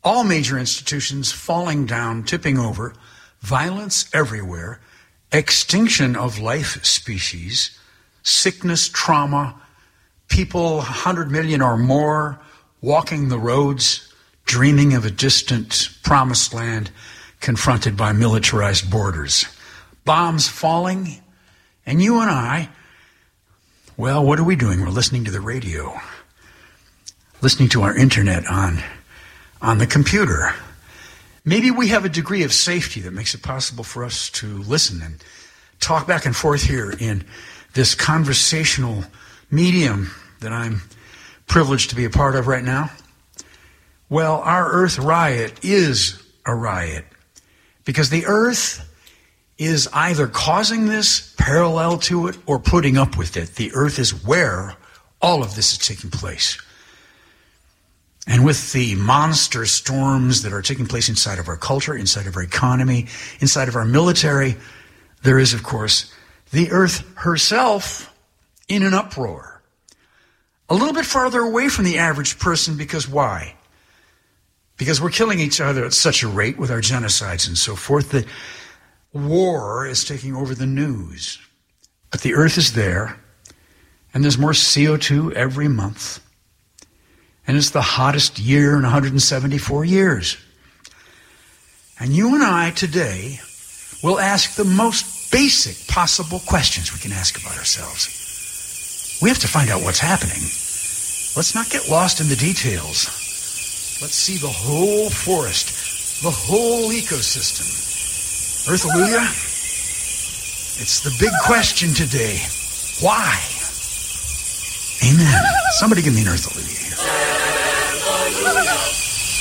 All major institutions falling down, tipping over, violence everywhere, extinction of life species, sickness, trauma, people 100 million or more walking the roads, dreaming of a distant promised land confronted by militarized borders. Bombs falling, and you and I, well, what are we doing? We're listening to the radio, listening to our internet on the computer. Maybe we have a degree of safety that makes it possible for us to listen and talk back and forth here in this conversational medium that I'm privileged to be a part of right now. Well, our Earth riot is a riot because the Earth is either causing this, parallel to it, or putting up with it. The Earth is where all of this is taking place. And with the monster storms that are taking place inside of our culture, inside of our economy, inside of our military, there is, of course, the Earth herself in an uproar. A little bit farther away from the average person, because why? Because we're killing each other at such a rate with our genocides and so forth that war is taking over the news. But the Earth is there, and there's more CO2 every month. And it's the hottest year in 174 years. And you and I today will ask the most basic possible questions we can ask about ourselves. We have to find out what's happening. Let's not get lost in the details. Let's see the whole forest, the whole ecosystem. Earth-alleluia? It's the big question today. Why? Amen. Somebody give me an earth-alleluia here.